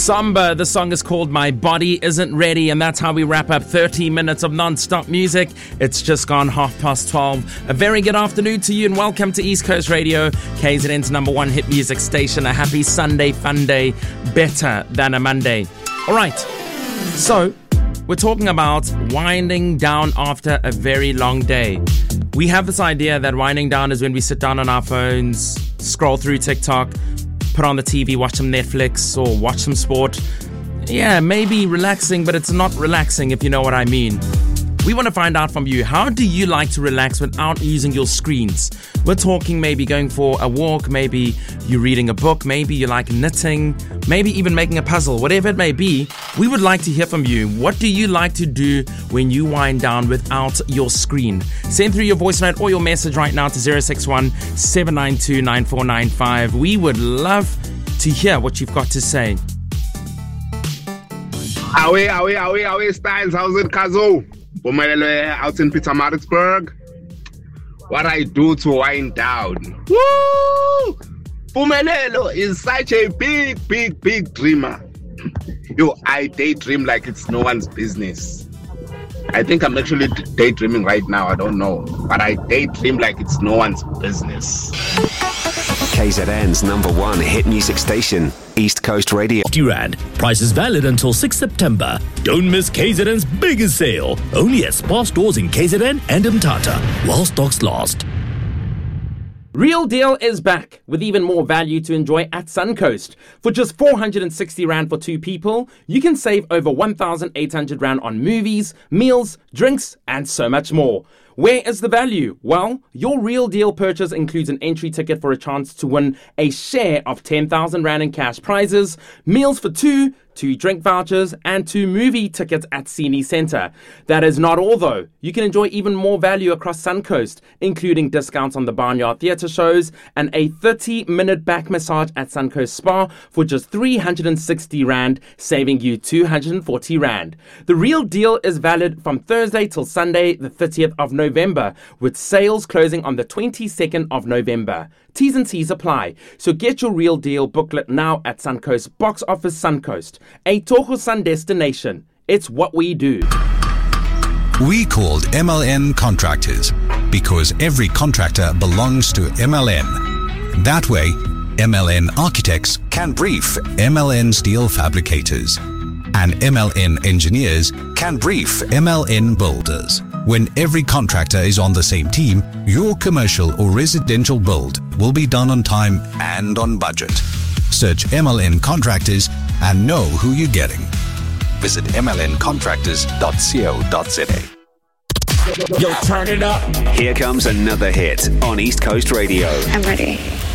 Samba. The song is called My Body Isn't Ready, and that's how we wrap up 30 minutes of non-stop music. It's just gone 12:30. A very good afternoon to you and welcome to East Coast Radio, KZN's #1 hit music station. A happy Sunday fun day, better than a Monday. All right, so we're talking about winding down after a very long day. We have this idea that winding down is when we sit down on our phones, scroll through TikTok, put on the TV, watch some Netflix or watch some sport. Yeah, maybe relaxing, but it's not relaxing if you know what I mean. We want to find out from you, how do you like to relax without using your screens? We're talking maybe going for a walk, maybe you're reading a book, maybe you like knitting, maybe even making a puzzle, whatever it may be. We would like to hear from you. What do you like to do when you wind down without your screen? Send through your voice note or your message right now to 061 792 9495. We would love to hear what you've got to say. Away, Styles. How's it, Kazo? Out in Pietermaritzburg. What I do to wind down. Woo! Pumelelo is such a big dreamer. I daydream like it's no one's business. I think I'm actually daydreaming right now. I don't know. But I daydream like it's no one's business. KZN's #1 hit music station, East Coast Radio. R50. Price is valid until 6 September. Don't miss KZN's biggest sale. Only at Spar stores in KZN and Mthatha, while stocks last. Real Deal is back with even more value to enjoy at Suncoast. For just 460 Rand for 2 people, you can save over 1,800 Rand on movies, meals, drinks, and so much more. Where is the value? Well, your Real Deal purchase includes an entry ticket for a chance to win a share of 10,000 Rand in cash prizes, meals for 2 drink vouchers, and 2 movie tickets at Cine Centre. That is not all though. You can enjoy even more value across Suncoast, including discounts on the Barnyard Theatre shows and a 30-minute back massage at Suncoast Spa for just 360 Rand, saving you 240 Rand. The Real Deal is valid from Thursday till Sunday, the 30th of November, with sales closing on the 22nd of November. T's and C's apply. So get your Real Deal booklet now at Suncoast Box Office Suncoast, a Toho Sun destination. It's what we do. We called MLN Contractors because every contractor belongs to MLN. That way, MLN Architects can brief MLN Steel Fabricators, and MLN Engineers can brief MLN Builders. When every contractor is on the same team, your commercial or residential build will be done on time and on budget. Search MLN Contractors and know who you're getting. Visit mlncontractors.co.za. Yo, turn it up. Here comes another hit on East Coast Radio. I'm ready.